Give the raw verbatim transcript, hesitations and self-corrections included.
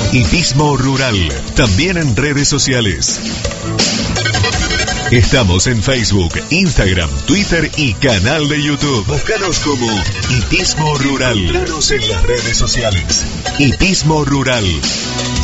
Hipismo Rural, también en redes sociales. Estamos en Facebook, Instagram, Twitter y canal de YouTube. Búscanos como Hipismo Rural. Encontranos en las redes sociales. Hipismo Rural.